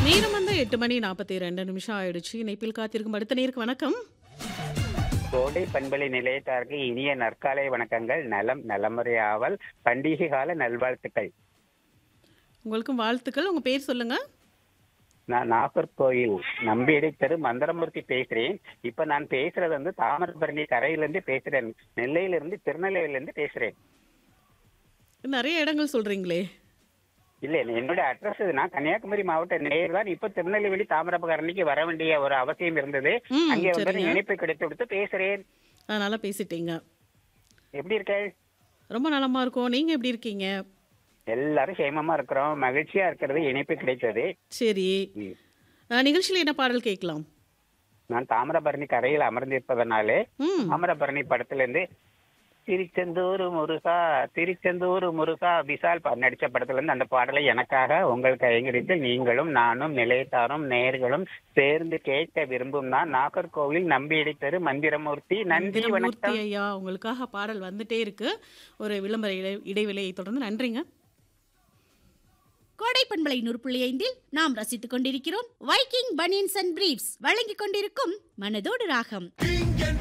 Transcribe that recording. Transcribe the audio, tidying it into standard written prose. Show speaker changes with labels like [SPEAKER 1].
[SPEAKER 1] நேரம் வந்து 8:42 ஆயிடுச்சு. இணைப்பில் காத்திருக்கும் அடுத்த நேருக்கு வணக்கம்.
[SPEAKER 2] கோடை பண்பலை நிலையத்தாருக்கு இனிய நற்காலை வணக்கங்கள். நலம் நலமுறையாவல். பண்டிகை கால நல்வாழ்த்துக்கள்.
[SPEAKER 1] உங்களுக்கும் வாழ்த்துக்கள். உங்க பேர் சொல்லுங்க.
[SPEAKER 2] நான் நாகர்கோயில் நம்பியடை தெரு மந்திரமூர்த்தி பேசுறேன். இப்ப நான் பேசுறது வந்து தாமிரபரணி கரையிலிருந்து பேசுறேன். நெல்லையிலிருந்து திருநெல்வேலியிலிருந்து பேசுறேன்.
[SPEAKER 1] நிறைய இடங்கள் சொல்றீங்களே.
[SPEAKER 2] இல்ல என்னோட அட்ரஸ் நான் கன்னியாகுமரி மாவட்ட நேயர் தான். இப்ப திருநெல்வேலி தாமிரபரணிக்கு வர வேண்டிய ஒரு அவசியம் இருந்தது. அங்கே வந்து
[SPEAKER 1] சரிங்க.
[SPEAKER 2] இணைப்பு கிடைத்து கொடுத்து பேசுறேன்.
[SPEAKER 1] அதனால பேசிட்டீங்க.
[SPEAKER 2] எப்படி இருக்க?
[SPEAKER 1] ரொம்ப நலமா இருக்கும். நீங்க எப்படி இருக்கீங்க?
[SPEAKER 2] எல்லாரும் சேமமா இருக்கிறோம். மகிழ்ச்சியா இருக்கிறது இணைப்பு கிடைத்தது.
[SPEAKER 1] சரி.
[SPEAKER 2] ம்.
[SPEAKER 1] நிகழ்ச்சியில என்ன பாடல் கேட்கலாம்?
[SPEAKER 2] நான் தாமிரபரணி கரையில் அமர்ந்திருப்பதனாலே
[SPEAKER 1] ம்.
[SPEAKER 2] தாமிரபரணி படத்துல இருந்து திருச்செந்தூர் முருகா திருச்செந்தூர் முருகா விசால் நடிச்ச படத்துல இருந்து அந்த பாடலை எனக்காக உங்கள் கைங்கரித்து நீங்களும் நானும் நிலையத்தாரும் நேயர்களும் சேர்ந்து கேட்க விரும்பும் நான் நாகர்கோவில் நம்பியடை தெரு மந்திரமூர்த்தி. நன்றி,
[SPEAKER 1] மூர்த்தி
[SPEAKER 2] வணக்கம்.
[SPEAKER 1] ஐயா, உங்களுக்காக பாடல் வந்துட்டே இருக்கு. ஒரு விளம்பர இடைவேளையை தொடர்ந்து நன்றிங்க.
[SPEAKER 3] கோடை பண்பலை 100.5 நாம் ரசித்துக் கொண்டிருக்கிறோம் வைக்கிங் பனியன்ஸ் அண்ட் பிரீஃப்ஸ் வழங்கிக் கொண்டிருக்கும் மனதோடு ராகம்.